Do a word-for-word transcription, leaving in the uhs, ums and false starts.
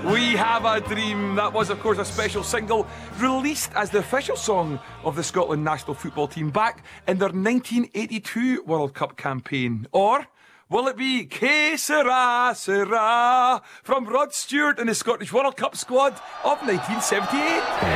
We Have a Dream. That was, of course, a special single released as the official song of the Scotland national football team back in their nineteen eighty-two World Cup campaign. Or will it be Que Sera, Sera from Rod Stewart and the Scottish World Cup squad of nineteen seventy-eight?